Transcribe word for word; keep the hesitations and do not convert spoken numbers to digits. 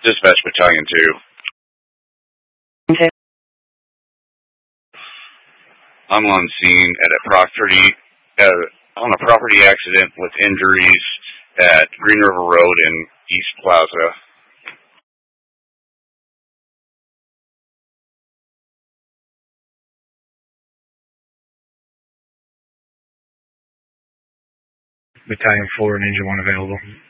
Dispatch Battalion two. Okay. I'm on scene at a property, uh, on a property accident with injuries at Green River Road and East Plaza. Battalion four and Engine one available.